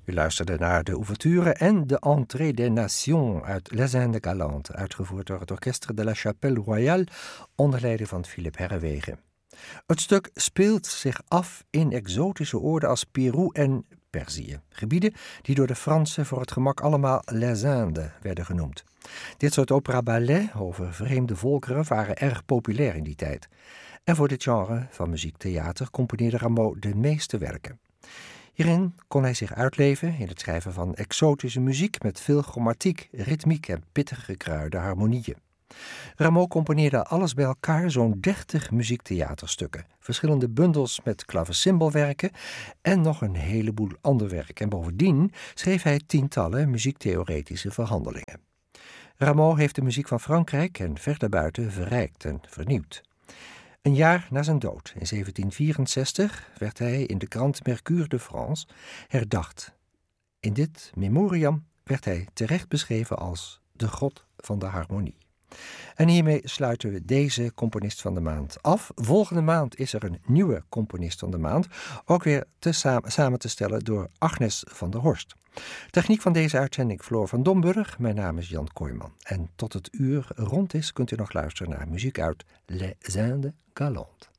U luisterde naar de ouverture en de Entrée des Nations uit Les Indes Galantes, uitgevoerd door het Orchestre de la Chapelle Royale onder leiding van Philippe Herrewegen. Het stuk speelt zich af in exotische oorden als Peru en Perzië, gebieden die door de Fransen voor het gemak allemaal Les Indes werden genoemd. Dit soort opera-ballet over vreemde volkeren waren erg populair in die tijd. En voor dit genre van muziektheater componeerde Rameau de meeste werken. Hierin kon hij zich uitleven in het schrijven van exotische muziek met veel chromatiek, ritmiek en pittig gekruide harmonieën. Rameau componeerde alles bij elkaar zo'n 30 muziektheaterstukken, verschillende bundels met klavecimbalwerken en nog een heleboel ander werk. En bovendien schreef hij tientallen muziektheoretische verhandelingen. Rameau heeft de muziek van Frankrijk en ver daarbuiten verrijkt en vernieuwd. Een jaar na zijn dood, in 1764, werd hij in de krant Mercure de France herdacht. In dit memoriam werd hij terecht beschreven als de god van de harmonie. En hiermee sluiten we deze componist van de maand af. Volgende maand is er een nieuwe componist van de maand, ook weer samen te stellen door Agnes van der Horst. Techniek van deze uitzending Floor van Domburg, mijn naam is Jan Kooijman. En tot het uur rond is kunt u nog luisteren naar muziek uit Les Indes Galantes.